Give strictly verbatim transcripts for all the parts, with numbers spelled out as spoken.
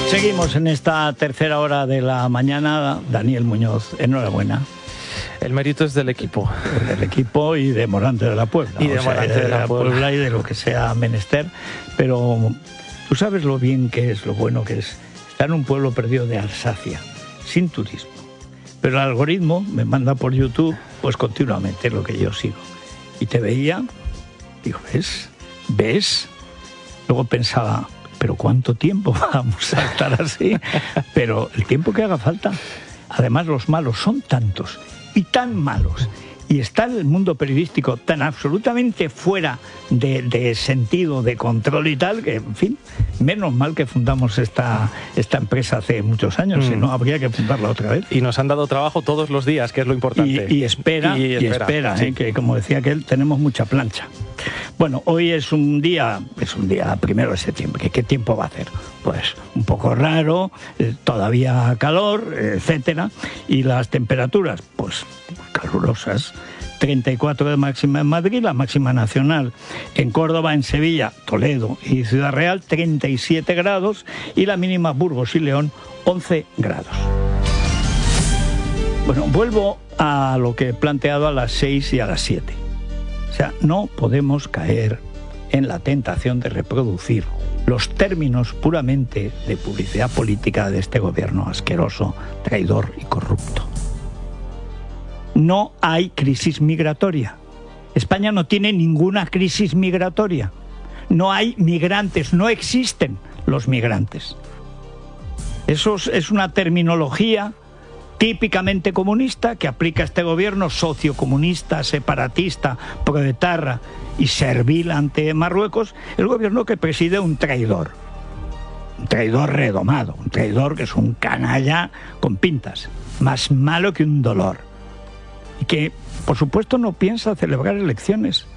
Seguimos en esta tercera hora de la mañana. Daniel Muñoz, enhorabuena. El mérito es del equipo. Del equipo y de Morante de la Puebla. Y de o sea, Morante de la Puebla. Puebla y de lo que sea menester. Pero tú sabes lo bien que es, lo bueno que es estar en un pueblo perdido de Alsacia, sin turismo. Pero el algoritmo me manda por YouTube, pues continuamente lo que yo sigo. Y te veía, digo, ¿ves? ¿Ves? Luego pensaba, ¿pero cuánto tiempo vamos a estar así? Pero el tiempo que haga falta. Además, los malos son tantos y tan malos. Y está el mundo periodístico tan absolutamente fuera de, de sentido, de control y tal, que, en fin, menos mal que fundamos esta, esta empresa hace muchos años, mm. si no habría que fundarla otra vez. Y nos han dado trabajo todos los días, que es lo importante. Y, y espera, y espera, y espera sí. eh, que como decía aquel, tenemos mucha plancha. Bueno, hoy es un día, es un día primero de septiembre. ¿Qué tiempo va a hacer? Pues un poco raro, eh, todavía calor, etcétera. Y las temperaturas, pues calurosas. treinta y cuatro de máxima en Madrid, la máxima nacional en Córdoba, en Sevilla, Toledo y Ciudad Real, treinta y siete grados, y la mínima Burgos y León, once grados. Bueno, vuelvo a lo que he planteado a las seis y a las siete. O sea, no podemos caer en la tentación de reproducir los términos puramente de publicidad política de este gobierno asqueroso, traidor y corrupto. No hay crisis migratoria. España no tiene ninguna crisis migratoria. No hay migrantes, no existen los migrantes. Eso es una terminología típicamente comunista que aplica este gobierno sociocomunista, separatista, proetarra y servil ante Marruecos, el gobierno que preside un traidor. Un traidor redomado, un traidor que es un canalla con pintas, más malo que un dolor. Y que, por supuesto, no piensa celebrar elecciones.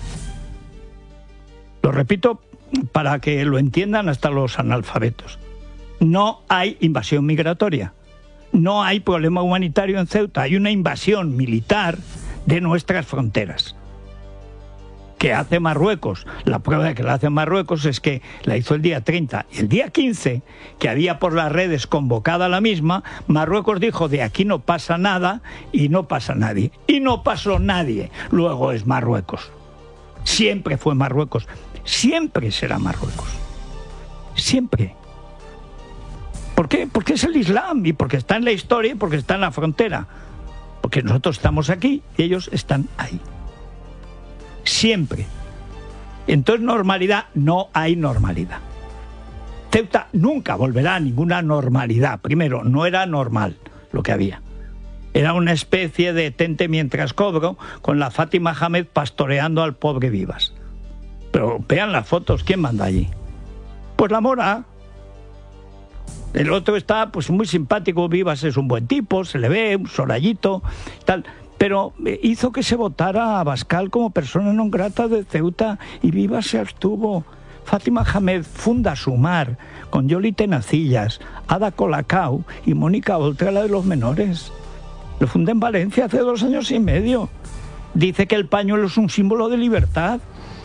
Lo repito para que lo entiendan hasta los analfabetos. No hay invasión migratoria. No hay problema humanitario en Ceuta. Hay una invasión militar de nuestras fronteras. ¿Qué hace Marruecos? La prueba de que la hace Marruecos es que la hizo el día treinta. Y el día quince, que había por las redes convocada la misma, Marruecos dijo, de aquí no pasa nada y no pasa nadie. Y no pasó nadie. Luego es Marruecos. Siempre fue Marruecos. Siempre será Marruecos. Siempre. ¿Por qué? Porque es el Islam y porque está en la historia y porque está en la frontera. Porque nosotros estamos aquí y ellos están ahí. Siempre. Entonces, normalidad, no hay normalidad. Ceuta nunca volverá a ninguna normalidad. Primero, no era normal lo que había. Era una especie de tente mientras cobro, con la Fátima Hamed pastoreando al pobre Vivas. Pero vean las fotos, ¿quién manda allí? Pues la Mora. El otro está pues muy simpático, Vivas es un buen tipo, se le ve, un sorallito, tal. Pero hizo que se votara a Abascal como persona non grata de Ceuta y Vivas se abstuvo. Fátima Hamed funda Sumar con Yoli Tenacillas, Ada Colacao y Mónica Oltra, la de los menores. Lo fundé en Valencia hace dos años y medio. Dice que el pañuelo es un símbolo de libertad.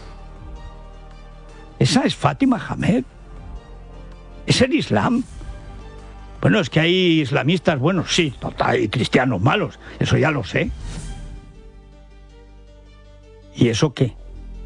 Esa es Fátima Hamed. Es el Islam. Bueno, es que hay islamistas buenos, sí, total, y cristianos malos, eso ya lo sé. ¿Y eso qué?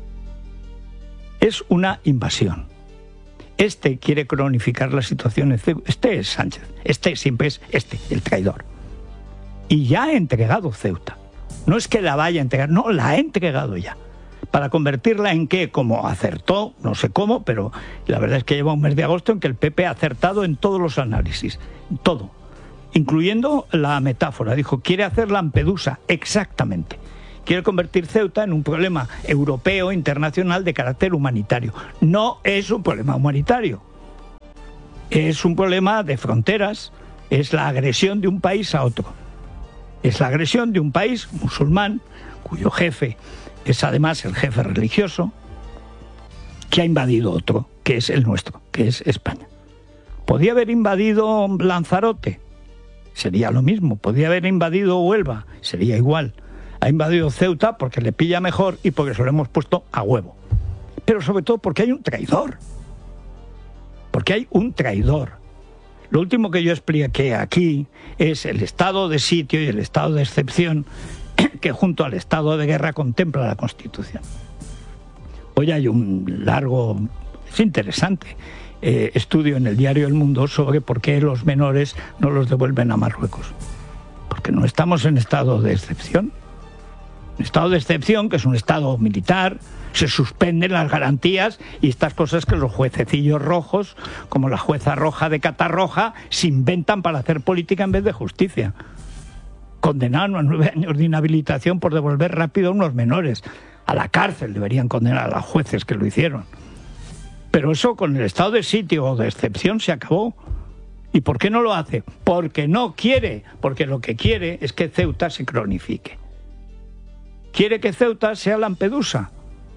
Es una invasión. Este quiere cronificar la situación. Este es Sánchez, este siempre es este, el traidor. Y ya ha entregado Ceuta. No es que la vaya a entregar, no, la ha entregado ya. Para convertirla en qué, como acertó, no sé cómo, pero la verdad es que lleva un mes de agosto en que el P P ha acertado en todos los análisis, todo, incluyendo la metáfora. Dijo, quiere hacer Lampedusa, exactamente. Quiere convertir Ceuta en un problema europeo, internacional, de carácter humanitario. No es un problema humanitario, es un problema de fronteras, es la agresión de un país a otro. Es la agresión de un país musulmán, cuyo jefe es además el jefe religioso, que ha invadido otro, que es el nuestro, que es España. ¿Podía haber invadido Lanzarote? Sería lo mismo. ¿Podía haber invadido Huelva? Sería igual. Ha invadido Ceuta porque le pilla mejor y porque se lo hemos puesto a huevo. Pero sobre todo porque hay un traidor. Porque hay un traidor. Lo último que yo expliqué aquí es el estado de sitio y el estado de excepción que junto al estado de guerra contempla la Constitución. Hoy hay un largo, es interesante, eh, estudio en el diario El Mundo sobre por qué los menores no los devuelven a Marruecos. Porque no estamos en estado de excepción. Un estado de excepción, que es un estado militar, se suspenden las garantías y estas cosas que los juececillos rojos, como la jueza roja de Catarroja, se inventan para hacer política en vez de justicia. Condenaron a nueve años de inhabilitación por devolver rápido a unos menores. A la cárcel deberían condenar a los jueces que lo hicieron. Pero eso con el estado de sitio o de excepción se acabó. ¿Y por qué no lo hace? Porque no quiere, porque lo que quiere es que Ceuta se cronifique. Quiere que Ceuta sea Lampedusa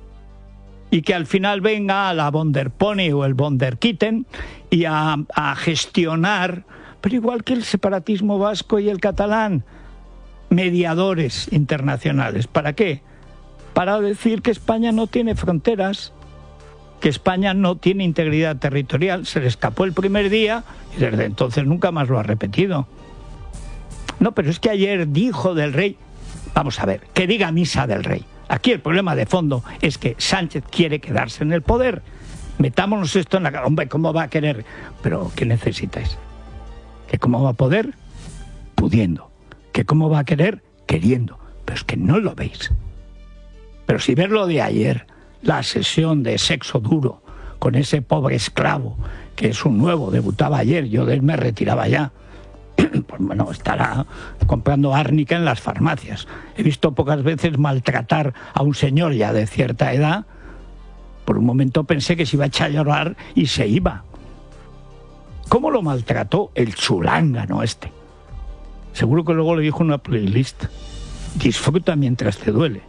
y que al final venga la von der Pony o el von der Kitten y a, a gestionar, pero igual que el separatismo vasco y el catalán, mediadores internacionales. ¿Para qué? Para decir que España no tiene fronteras, que España no tiene integridad territorial. Se le escapó el primer día y desde entonces nunca más lo ha repetido. No, pero es que ayer dijo del rey... Vamos a ver, que diga misa del rey. Aquí el problema de fondo es que Sánchez quiere quedarse en el poder. Metámonos esto en la cara. Hombre, ¿cómo va a querer? Pero, ¿qué necesitáis? ¿Que cómo va a poder? Pudiendo. ¿Que cómo va a querer? Queriendo. Pero es que no lo veis. Pero si ver lo de ayer, la sesión de sexo duro con ese pobre esclavo, que es un nuevo, debutaba ayer, yo de él me retiraba ya. Pues bueno, estará comprando árnica en las farmacias. He visto pocas veces maltratar a un señor ya de cierta edad. Por un momento pensé que se iba a echar a llorar y se iba. ¿Cómo lo maltrató el chulángano este? Seguro que luego le dijo una playlist: disfruta mientras te duele.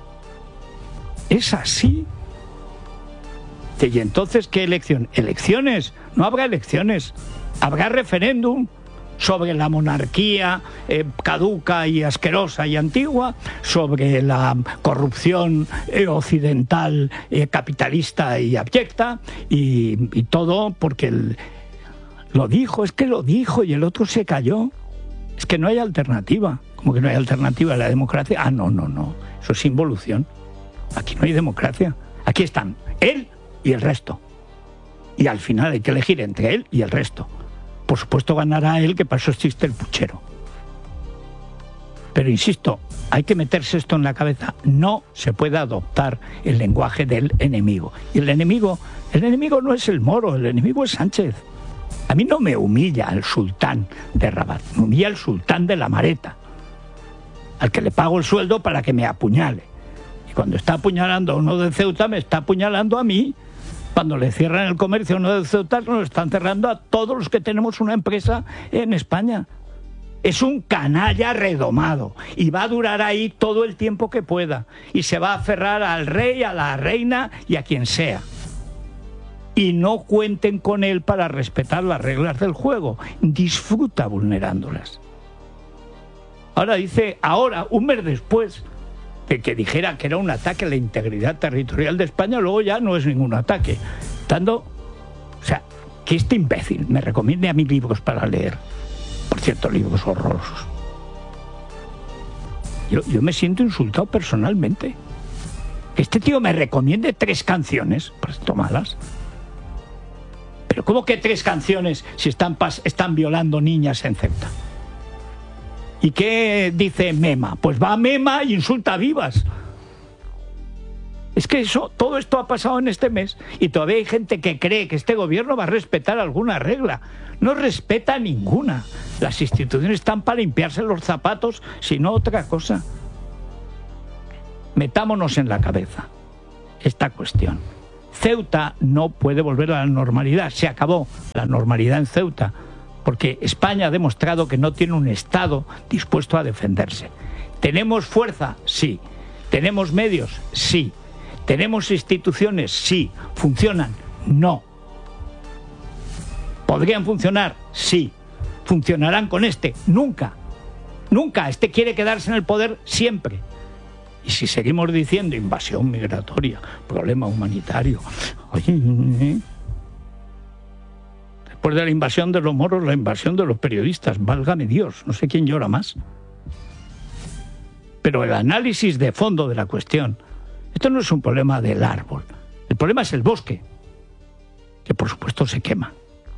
Es así. ¿Y entonces qué elección? ¿Elecciones? No habrá elecciones. Habrá referéndum sobre la monarquía eh, caduca y asquerosa y antigua, sobre la corrupción eh, occidental, eh, capitalista y abyecta, y, y todo porque el, lo dijo, es que lo dijo y el otro se cayó. Es que no hay alternativa. ¿Cómo que no hay alternativa a la democracia? Ah, no, no, no. Eso es involución. Aquí no hay democracia. Aquí están él y el resto. Y al final hay que elegir entre él y el resto. Por supuesto ganará él, que para eso existe el puchero. Pero insisto, hay que meterse esto en la cabeza. No se puede adoptar el lenguaje del enemigo. Y el enemigo, el enemigo no es el Moro, el enemigo es Sánchez. A mí no me humilla el sultán de Rabat, me humilla el sultán de la Mareta, al que le pago el sueldo para que me apuñale. Y cuando está apuñalando a uno de Ceuta, me está apuñalando a mí. Cuando le cierran el comercio a uno de Ceuta, nos están cerrando a todos los que tenemos una empresa en España. Es un canalla redomado y va a durar ahí todo el tiempo que pueda. Y se va a aferrar al rey, a la reina y a quien sea. Y no cuenten con él para respetar las reglas del juego. Disfruta vulnerándolas. Ahora dice, ahora, un mes después de que dijera que era un ataque a la integridad territorial de España, luego ya no es ningún ataque. Dando, o sea, que este imbécil me recomiende a mí libros para leer. Por cierto, libros horrorosos. Yo, yo me siento insultado personalmente. Que este tío me recomiende tres canciones, pues tómalas. Pero ¿cómo que tres canciones si están, están violando niñas en Ceuta? ¿Y qué dice Mema? Pues va a Mema y insulta a vivas. Es que eso, todo esto ha pasado en este mes y todavía hay gente que cree que este gobierno va a respetar alguna regla. No respeta ninguna. Las instituciones están para limpiarse los zapatos, sino otra cosa. Metámonos en la cabeza esta cuestión. Ceuta no puede volver a la normalidad. Se acabó la normalidad en Ceuta. Porque España ha demostrado que no tiene un Estado dispuesto a defenderse. ¿Tenemos fuerza? Sí. ¿Tenemos medios? Sí. ¿Tenemos instituciones? Sí. ¿Funcionan? No. ¿Podrían funcionar? Sí. ¿Funcionarán con este? Nunca. Nunca. Este quiere quedarse en el poder siempre. Y si seguimos diciendo invasión migratoria, problema humanitario... Oye, Después de la invasión de los moros, la invasión de los periodistas. Válgame Dios, no sé quién llora más. Pero el análisis de fondo de la cuestión, esto no es un problema del árbol. El problema es el bosque, que por supuesto se quema.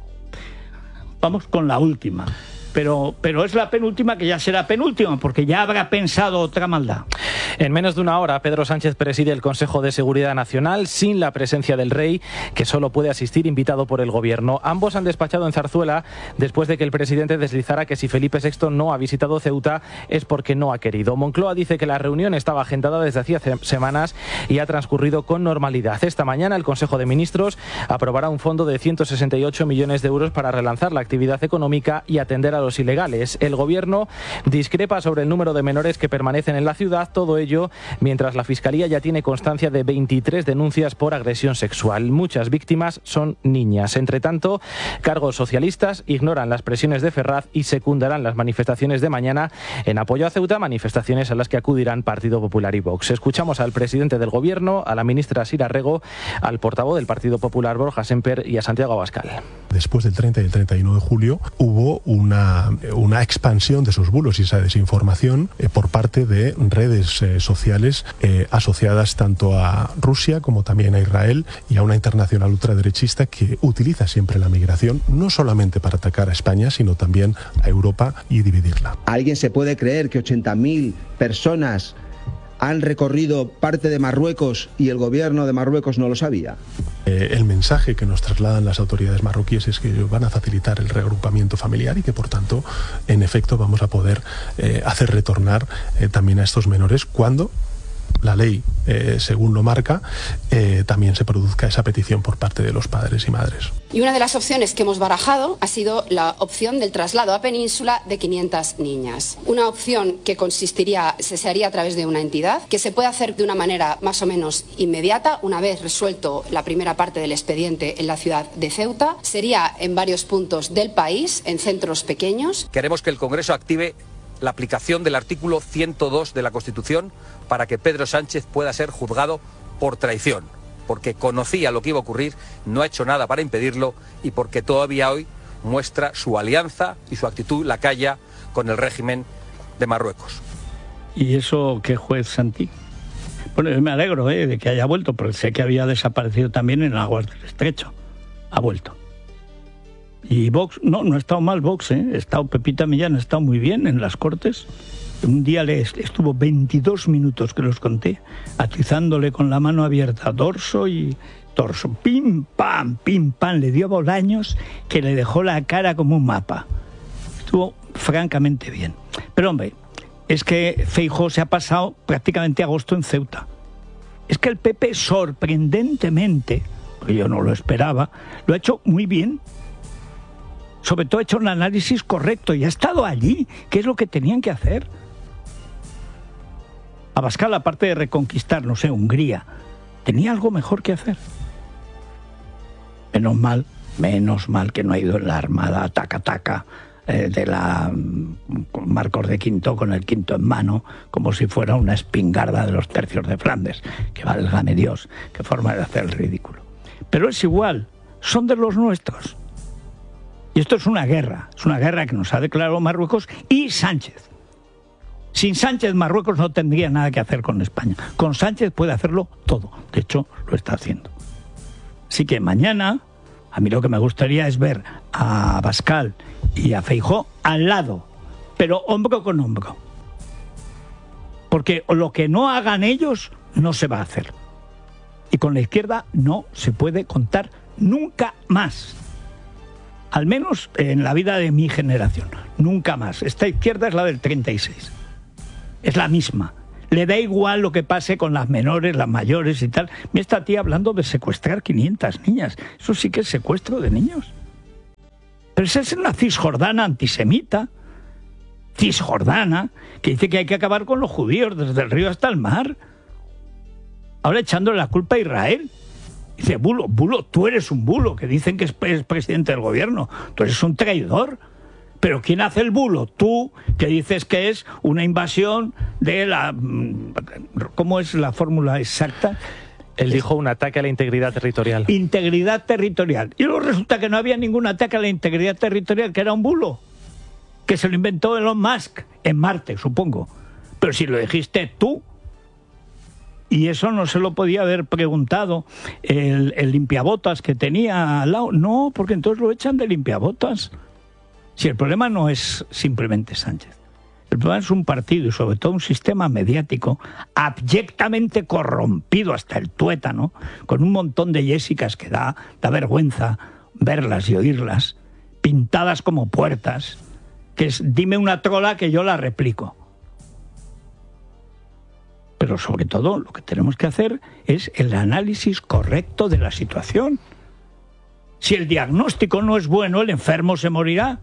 Vamos con la última. Pero, pero es la penúltima, que ya será penúltima, porque ya habrá pensado otra maldad. En menos de una hora, Pedro Sánchez preside el Consejo de Seguridad Nacional sin la presencia del rey, que solo puede asistir invitado por el gobierno. Ambos han despachado en Zarzuela después de que el presidente deslizara que si Felipe sexto no ha visitado Ceuta es porque no ha querido. Moncloa dice que la reunión estaba agendada desde hacía semanas y ha transcurrido con normalidad. Esta mañana el Consejo de Ministros aprobará un fondo de ciento sesenta y ocho millones de euros para relanzar la actividad económica y atender a los ilegales. El gobierno discrepa sobre el número de menores que permanecen en la ciudad, todo ello mientras la Fiscalía ya tiene constancia de veintitrés denuncias por agresión sexual. Muchas víctimas son niñas. Entre tanto, cargos socialistas ignoran las presiones de Ferraz y secundarán las manifestaciones de mañana en apoyo a Ceuta, manifestaciones a las que acudirán Partido Popular y Vox. Escuchamos al presidente del gobierno, a la ministra Sira Rego, al portavoz del Partido Popular Borja Semper y a Santiago Abascal. Después del treinta y el treinta y uno de julio hubo una una expansión de esos bulos y esa desinformación eh, por parte de redes eh, sociales eh, asociadas tanto a Rusia como también a Israel y a una internacional ultraderechista que utiliza siempre la migración no solamente para atacar a España, sino también a Europa y dividirla. ¿Alguien se puede creer que ochenta mil personas han recorrido parte de Marruecos y el gobierno de Marruecos no lo sabía? Eh, el mensaje que nos trasladan las autoridades marroquíes es que van a facilitar el reagrupamiento familiar y que, por tanto, en efecto, vamos a poder eh, hacer retornar eh, también a estos menores cuando la ley, eh, según lo marca, eh, también se produzca esa petición por parte de los padres y madres. Y una de las opciones que hemos barajado ha sido la opción del traslado a Península de quinientas niñas. Una opción que consistiría, se haría a través de una entidad, que se puede hacer de una manera más o menos inmediata, una vez resuelto la primera parte del expediente en la ciudad de Ceuta. Sería en varios puntos del país, en centros pequeños. Queremos que el Congreso active la aplicación del artículo ciento dos de la Constitución para que Pedro Sánchez pueda ser juzgado por traición, porque conocía lo que iba a ocurrir, no ha hecho nada para impedirlo y porque todavía hoy muestra su alianza y su actitud lacaya con el régimen de Marruecos. ¿Y eso qué juez, Santi? Bueno, yo me alegro ¿eh? de que haya vuelto, porque sé que había desaparecido también en aguas del Estrecho. Ha vuelto. Y Vox, no, no ha estado mal Vox, ¿eh? Ha estado Pepita Millán, ha estado muy bien en las Cortes. Un día le estuvo veintidós minutos, que los conté, atizándole con la mano abierta dorso y torso. Pim, pam, pim, pam, le dio Bolaños que le dejó la cara como un mapa. Estuvo francamente bien. Pero hombre, es que Feijóo se ha pasado prácticamente agosto en Ceuta. Es que el P P sorprendentemente, porque yo no lo esperaba, lo ha hecho muy bien. Sobre todo ha hecho un análisis correcto y ha estado allí, que es lo que tenían que hacer. Abascal, aparte de reconquistar, no sé, Hungría, tenía algo mejor que hacer. Menos mal, menos mal que no ha ido en la armada taca-taca eh, de la Marcos de Quinto con el quinto en mano, como si fuera una espingarda de los tercios de Flandes. Que válgame Dios, qué forma de hacer el ridículo. Pero es igual, son de los nuestros. Y esto es una guerra, es una guerra que nos ha declarado Marruecos y Sánchez. Sin Sánchez, Marruecos no tendría nada que hacer con España. Con Sánchez puede hacerlo todo. De hecho, lo está haciendo. Así que mañana, a mí lo que me gustaría es ver a Abascal y a Feijóo al lado, pero hombro con hombro. Porque lo que no hagan ellos, no se va a hacer. Y con la izquierda no se puede contar nunca más. Al menos en la vida de mi generación. Nunca más. Esta izquierda es la del treinta y seis. Es la misma. Le da igual lo que pase con las menores, las mayores y tal. Me está tía hablando de secuestrar quinientas niñas. Eso sí que es secuestro de niños. Pero esa es una cisjordana antisemita. Cisjordana, que dice que hay que acabar con los judíos desde el río hasta el mar. Ahora echándole la culpa a Israel. Dice, bulo, bulo, tú eres un bulo, que dicen que es presidente del gobierno. Tú eres un traidor. Pero ¿quién hace el bulo? Tú, que dices que es una invasión de la... ¿Cómo es la fórmula exacta? Él dijo un ataque a la integridad territorial. Integridad territorial. Y luego resulta que no había ningún ataque a la integridad territorial, que era un bulo, que se lo inventó Elon Musk en Marte, supongo. Pero si lo dijiste tú, y eso no se lo podía haber preguntado el, el limpiabotas que tenía al lado. No, porque entonces lo echan de limpiabotas. Si el problema no es simplemente Sánchez. El problema es un partido y sobre todo un sistema mediático abyectamente corrompido hasta el tuétano, con un montón de Jessicas que da, da vergüenza verlas y oírlas, pintadas como puertas, que es dime una trola que yo la replico. Pero sobre todo lo que tenemos que hacer es el análisis correcto de la situación. Si el diagnóstico no es bueno, el enfermo se morirá.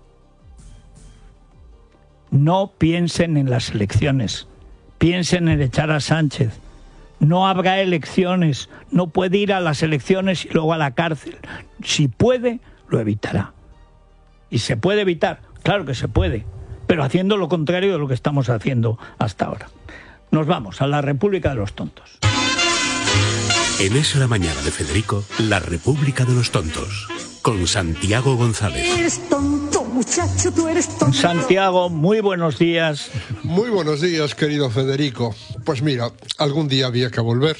No piensen en las elecciones, piensen en echar a Sánchez. No habrá elecciones, no puede ir a las elecciones y luego a la cárcel. Si puede, lo evitará. ¿Y se puede evitar? Claro que se puede, pero haciendo lo contrario de lo que estamos haciendo hasta ahora. Nos vamos a la República de los Tontos. En Es la Mañana de Federico, la República de los Tontos, con Santiago González. Eres tonto, muchacho, tú eres tonto. Santiago, muy buenos días. Muy buenos días, querido Federico. Pues mira, algún día había que volver.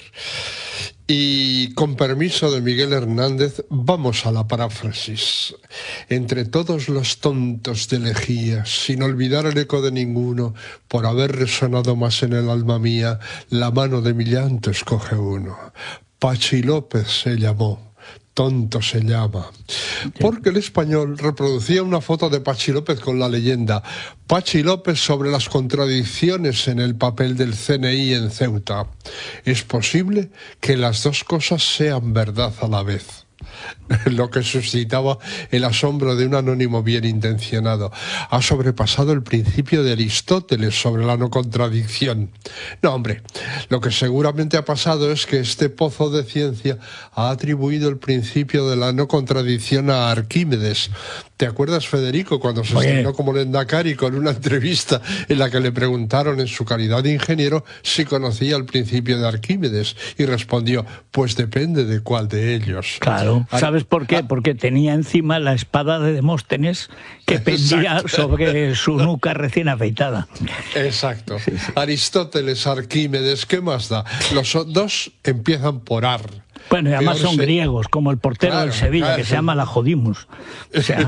Y con permiso de Miguel Hernández, vamos a la paráfrasis. Entre todos los tontos de Lejías, sin olvidar el eco de ninguno, por haber resonado más en el alma mía, la mano de mi llanto escoge uno. Pachi López se llamó. Tonto se llama. Porque el Español reproducía una foto de Pachi López con la leyenda Pachi López sobre las contradicciones en el papel del C N I en Ceuta. Es posible que las dos cosas sean verdad a la vez. Lo que suscitaba el asombro de un anónimo bien intencionado. Ha sobrepasado el principio de Aristóteles sobre la no contradicción. No, hombre, lo que seguramente ha pasado es que este pozo de ciencia ha atribuido el principio de la no contradicción a Arquímedes. ¿Te acuerdas, Federico, cuando se estrenó como Lendakari con una entrevista en la que le preguntaron en su calidad de ingeniero si conocía el principio de Arquímedes? Y respondió, pues depende de cuál de ellos. Claro, ¿sabes por qué? Porque tenía encima la espada de Demóstenes que pendía Exacto. sobre su nuca recién afeitada. Exacto. Sí, sí. Aristóteles, Arquímedes, ¿qué más da? Los dos empiezan por ar. Bueno, y además Peor son se... griegos, como el portero claro, del Sevilla, claro. que se llama la Jodimus. O sea...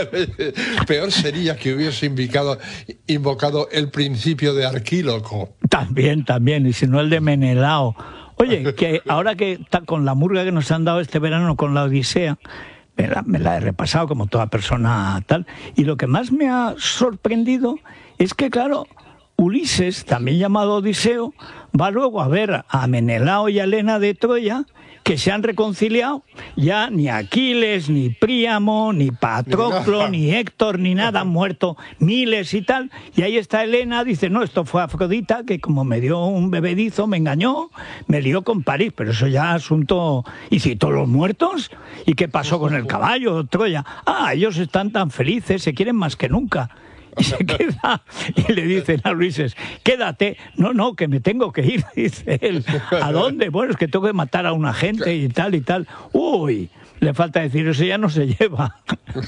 Peor sería que hubiese invocado, invocado el principio de Arquíloco. También, también, y si no el de Menelao. Oye, que ahora que está con la murga que nos han dado este verano con la Odisea, me la, me la he repasado como toda persona tal, y lo que más me ha sorprendido es que, claro, Ulises, también llamado Odiseo, va luego a ver a Menelao y a Helena de Troya, que se han reconciliado. Ya ni Aquiles, ni Príamo, ni Patroclo, ni Héctor, ni nada, han muerto miles y tal. Y ahí está Helena, dice, no, esto fue Afrodita, que como me dio un bebedizo, me engañó, me lió con París, pero eso ya asunto... ¿Y citó los muertos? ¿Y qué pasó con el caballo, Troya? Ah, ellos están tan felices, se quieren más que nunca. Y se queda, y le dicen a Ulises, quédate. No, no, que me tengo que ir, dice él. ¿A dónde? Bueno, es que tengo que matar a una gente y tal y tal. Uy, le falta decir, eso ya no se lleva.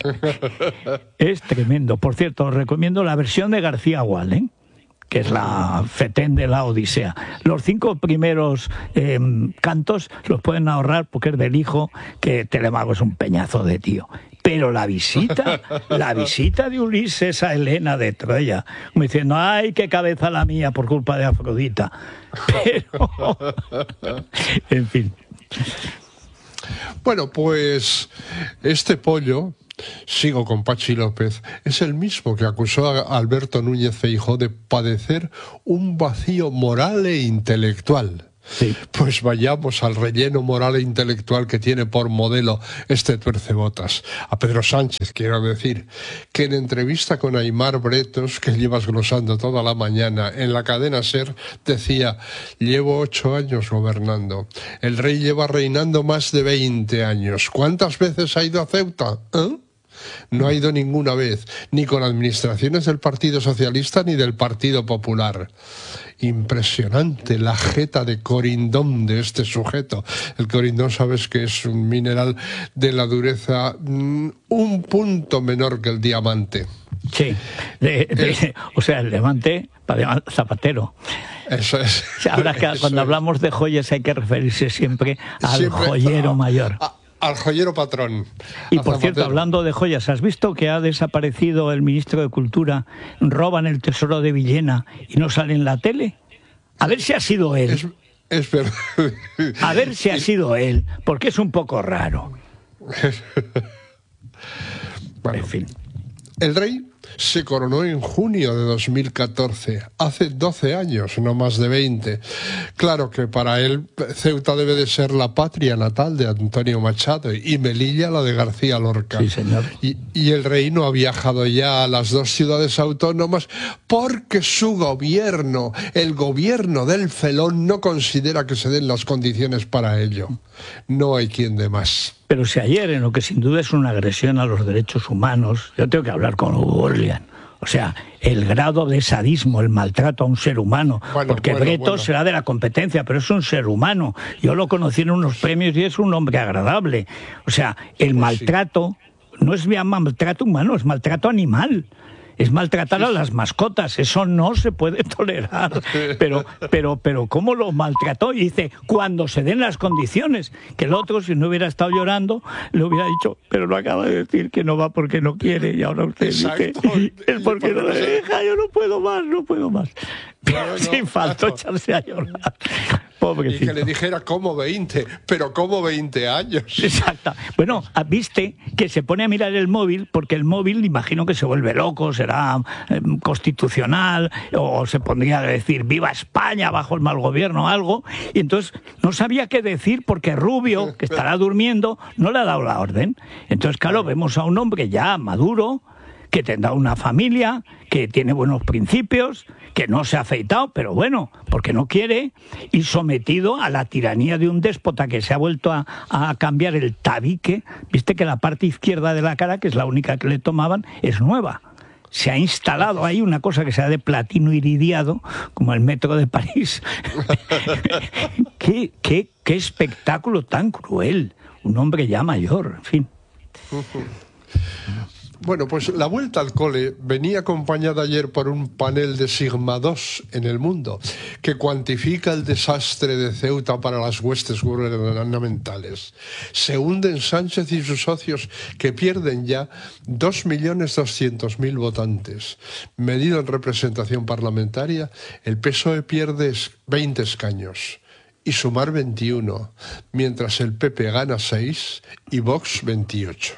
Es tremendo. Por cierto, os recomiendo la versión de García Gual, ¿eh? que es la Fetén de la Odisea. Los cinco primeros eh, cantos los pueden ahorrar porque es del hijo, que Telemaco es un peñazo de tío. Pero la visita, la visita de Ulises a Helena de Troya, como diciendo, ay, qué cabeza la mía por culpa de Afrodita. Pero, en fin. Bueno, pues este pollo, sigo con Pachi López, es el mismo que acusó a Alberto Núñez Feijóo de padecer un vacío moral e intelectual. Sí. Pues vayamos al relleno moral e intelectual que tiene por modelo este tuercebotas. A Pedro Sánchez, quiero decir, que en entrevista con Aimar Bretos, que llevas glosando toda la mañana, en la cadena SER, decía, llevo ocho años gobernando. El rey lleva reinando más de veinte años. ¿Cuántas veces ha ido a Ceuta? ¿Eh? No ha ido ninguna vez, ni con administraciones del Partido Socialista ni del Partido Popular. Impresionante la jeta de corindón de este sujeto. El corindón, sabes que es un mineral de la dureza mmm, un punto menor que el diamante. Sí, de, de, el, o sea, el diamante para zapatero. Eso es. O sea, ahora que eso cuando es. hablamos de joyas hay que referirse siempre al siempre joyero a, mayor. A, al joyero patrón. Y por cierto, hablando de joyas, ¿has visto que ha desaparecido el ministro de Cultura? Roban el tesoro de Villena y no sale en la tele. A ver si ha sido él. Es, es verdad. A ver si ha sido él, porque es un poco raro. Bueno, en fin. El rey se coronó en junio de dos mil catorce, hace doce años, no más de veinte. Claro que para él Ceuta debe de ser la patria natal de Antonio Machado y Melilla la de García Lorca. Sí, señor. Y, y el rey no ha viajado ya a las dos ciudades autónomas porque su gobierno, el gobierno del felón, no considera que se den las condiciones para ello. No hay quien dé más. Pero si ayer, en lo que sin duda es una agresión a los derechos humanos, yo tengo que hablar con Hugo Orlean. O sea, el grado de sadismo, el maltrato a un ser humano, bueno, porque bueno, Breto bueno. será de la competencia, pero es un ser humano. Yo lo conocí en unos premios y es un hombre agradable. O sea, el pues maltrato sí. no es bien maltrato humano, es maltrato animal. Es maltratar a las mascotas, eso no se puede tolerar. Pero, pero, pero, ¿cómo lo maltrató? Y dice, cuando se den las condiciones, que el otro, si no hubiera estado llorando, le hubiera dicho, pero lo acaba de decir que no va porque no quiere, y ahora usted Exacto. dice, es porque no le deja, yo no puedo más, no puedo más. Pero no, no, sin falta echarse a llorar. Pobrecito. Y que le dijera, ¿cómo veinte? Pero ¿cómo veinte años? Exacto. Bueno, viste que se pone a mirar el móvil, porque el móvil, imagino que se vuelve loco, será eh, constitucional, o se pondría a decir, ¡viva España! Bajo el mal gobierno o algo, y entonces no sabía qué decir, porque Rubio, que estará durmiendo, no le ha dado la orden. Entonces, claro, vemos a un hombre ya maduro, que tendrá una familia, que tiene buenos principios, que no se ha afeitado, pero bueno, porque no quiere, y sometido a la tiranía de un déspota que se ha vuelto a, a cambiar el tabique. Viste que la parte izquierda de la cara, que es la única que le tomaban, es nueva. Se ha instalado ahí una cosa que sea de platino iridiado, como el metro de París. ¿Qué, qué, qué espectáculo tan cruel. Un hombre ya mayor, en fin. Bueno, pues la vuelta al cole venía acompañada ayer por un panel de Sigma dos en el mundo, que cuantifica el desastre de Ceuta para las huestes gubernamentales. Se hunden Sánchez y sus socios, que pierden ya dos millones doscientos mil votantes. Medido en representación parlamentaria, el P S O E pierde veinte escaños y Sumar veintiuno, mientras el P P gana seis y Vox veintiocho.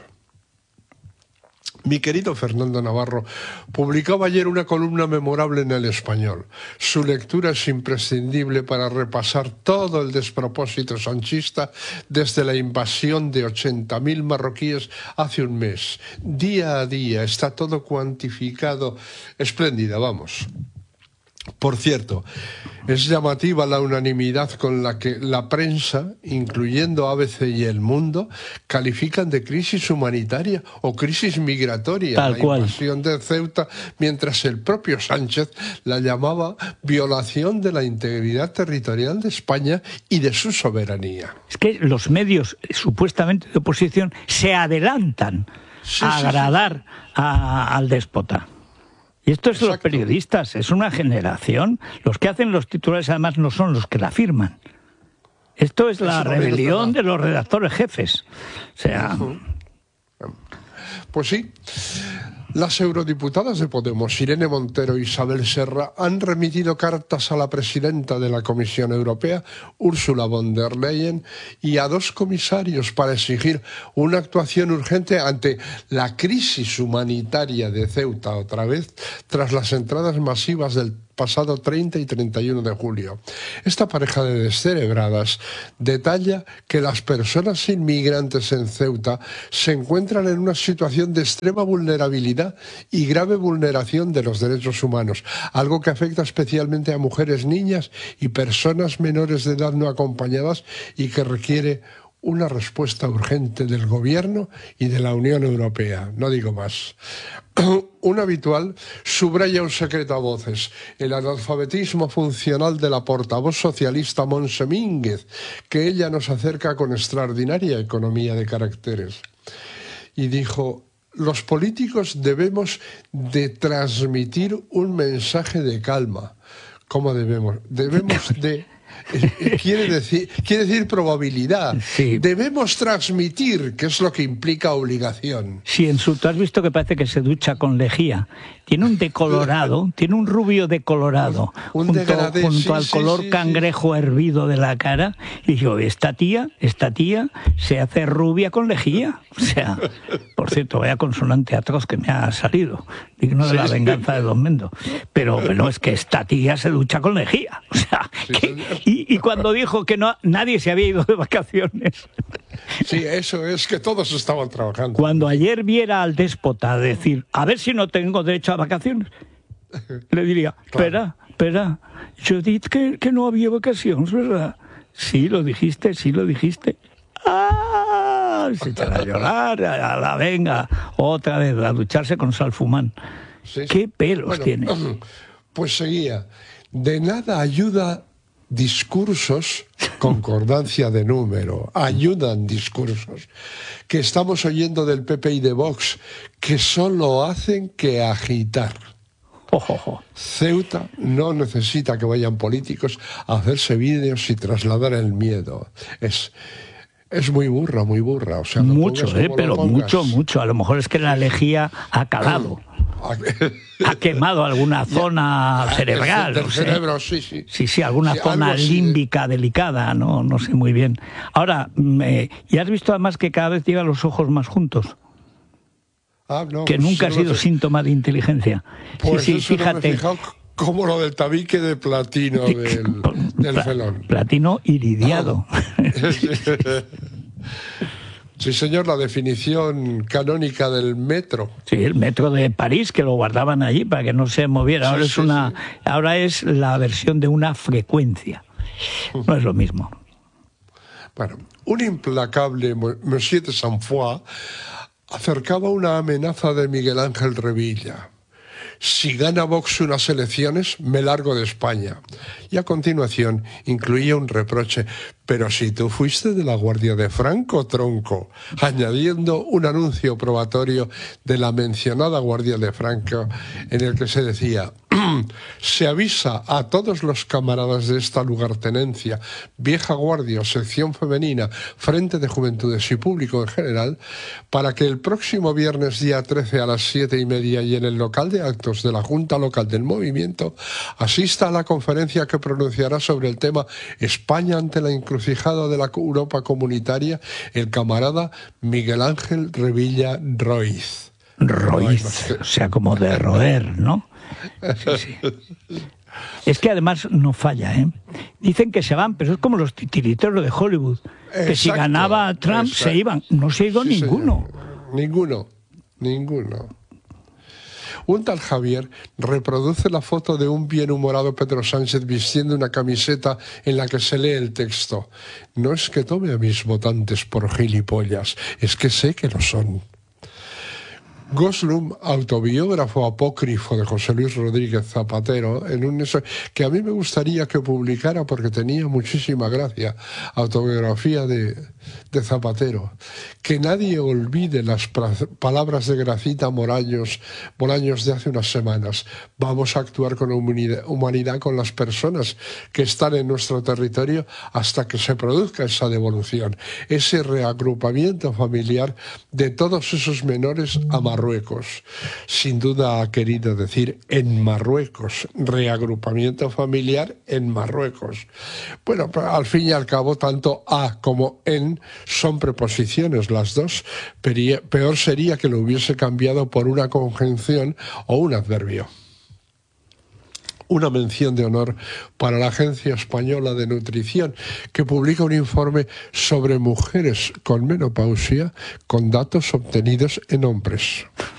Mi querido Fernando Navarro publicaba ayer una columna memorable en El Español. Su lectura es imprescindible para repasar todo el despropósito sanchista desde la invasión de ochenta mil marroquíes hace un mes. Día a día está todo cuantificado. Espléndida, vamos. Por cierto, es llamativa la unanimidad con la que la prensa, incluyendo A B C y El Mundo, califican de crisis humanitaria o crisis migratoria Tal la cual. invasión de Ceuta, mientras el propio Sánchez la llamaba violación de la integridad territorial de España y de su soberanía. Es que los medios supuestamente de oposición se adelantan Sí, a sí, agradar sí. A, al déspota. Y esto es Exacto. los periodistas, es una generación. Los que hacen los titulares además no son los que la firman. Esto es la Eso rebelión de los redactores jefes. O sea... Pues sí. Las eurodiputadas de Podemos, Irene Montero y Isabel Serra, han remitido cartas a la presidenta de la Comisión Europea, Ursula von der Leyen, y a dos comisarios para exigir una actuación urgente ante la crisis humanitaria de Ceuta, otra vez, tras las entradas masivas del pasado treinta y treinta y uno de julio. Esta pareja de descerebradas detalla que las personas inmigrantes en Ceuta se encuentran en una situación de extrema vulnerabilidad y grave vulneración de los derechos humanos, algo que afecta especialmente a mujeres, niñas y personas menores de edad no acompañadas y que requiere una respuesta urgente del Gobierno y de la Unión Europea. No digo más. Un habitual subraya un secreto a voces: el analfabetismo funcional de la portavoz socialista Montse Mínguez, que ella nos acerca con extraordinaria economía de caracteres. Y dijo: los políticos debemos de transmitir un mensaje de calma. ¿Cómo debemos? Debemos de... Quiere decir, quiere decir probabilidad. Sí. Debemos transmitir, que es lo que implica obligación. Sí, en su, tú has visto que parece que se ducha con lejía. Tiene un decolorado, tiene un rubio decolorado, un junto, degradé, junto sí, al sí, color sí, cangrejo sí. hervido de la cara. Y digo, esta tía, esta tía se hace rubia con lejía. O sea, por cierto, vaya consonante atroz que me ha salido, digno de sí, la venganza sí. de Don Mendo. Pero, pero es que esta tía se ducha con lejía. O sea, sí, que, y, y cuando dijo que no, nadie se había ido de vacaciones. Sí, eso es, que todos estaban trabajando. Cuando ayer viera al déspota decir, a ver si no tengo derecho a vacaciones, le diría, espera, espera, yo dije que, que no había vacaciones, ¿verdad? Sí, lo dijiste, sí lo dijiste. ¡Ah! Se echará a llorar, a la venga, otra vez, a ducharse con salfumán. Sí, sí. ¿Qué pelos bueno, tiene? Pues seguía, de nada ayuda discursos, concordancia de número, ayudan discursos que estamos oyendo del P P y de Vox, que solo hacen que agitar. Oh, oh, oh. Ceuta no necesita que vayan políticos a hacerse vídeos y trasladar el miedo. Es, es muy burra, muy burra. O sea, mucho, eh, pero mucho, mucho. A lo mejor es que la lejía ha calado. Ha quemado alguna zona cerebral. Del no sé. cerebro, sí, sí. Sí, sí, alguna sí, zona límbica de... delicada, no, no sé muy bien. Ahora, me... ¿y has visto además que cada vez lleva los ojos más juntos? Ah, no, que nunca ha sido síntoma de inteligencia. Pues sí, sí, eso fíjate. No me he fijado, como lo del tabique de platino del, del Pla felón. Platino iridiado. Sí, señor, la definición canónica del metro. Sí, el metro de París, que lo guardaban allí para que no se moviera. Ahora, sí, es, sí, una, sí. ahora es la versión de una frecuencia. No es lo mismo. Bueno, un implacable Monsieur de Saint-Foy acercaba una amenaza de Miguel Ángel Revilla. Si gana Vox unas elecciones, me largo de España. Y a continuación incluía un reproche: pero si tú fuiste de la Guardia de Franco, tronco, añadiendo un anuncio probatorio de la mencionada Guardia de Franco en el que se decía: se avisa a todos los camaradas de esta lugartenencia, vieja guardia o sección femenina, Frente de Juventudes y público en general, para que el próximo viernes día trece a las siete y media y en el local de actos de la Junta Local del Movimiento asista a la conferencia que pronunciará sobre el tema España ante la encrucijada de la Europa comunitaria el camarada Miguel Ángel Revilla Roiz. Roiz, o sea, como de roer, ¿no? Sí, sí. Es que además no falla, ¿eh? Dicen que se van, pero es como los titiriteros de Hollywood, que exacto, si ganaba Trump exacto. se iban. No se ha ido sí, ninguno. Señor. Ninguno, ninguno. Un tal Javier reproduce la foto de un bienhumorado Pedro Sánchez vistiendo una camiseta en la que se lee el texto: no es que tome a mis votantes por gilipollas, es que sé que lo son. Goslum, autobiógrafo apócrifo de José Luis Rodríguez Zapatero, en un que a mí me gustaría que publicara porque tenía muchísima gracia, autobiografía de, de Zapatero. Que nadie olvide las palabras de Gracita Moraños, Moraños de hace unas semanas. Vamos a actuar con humanidad, humanidad con las personas que están en nuestro territorio hasta que se produzca esa devolución, ese reagrupamiento familiar de todos esos menores a Marruecos. Sin duda ha querido decir en Marruecos, reagrupamiento familiar en Marruecos. Bueno, al fin y al cabo, tanto a como en son preposiciones las dos. Peor sería que lo hubiese cambiado por una conjunción o un adverbio. Una mención de honor para la Agencia Española de Nutrición, que publica un informe sobre mujeres con menopausia con datos obtenidos en hombres.